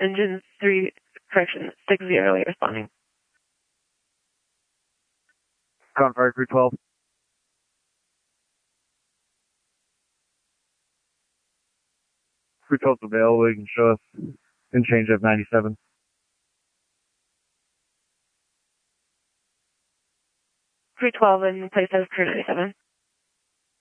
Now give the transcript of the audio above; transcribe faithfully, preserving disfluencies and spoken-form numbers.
Engine three, correction, six zero, late responding. Concord three twelve. three twelve's available, you can show us in change of ninety-seven. three twelve in place of crew ninety-seven.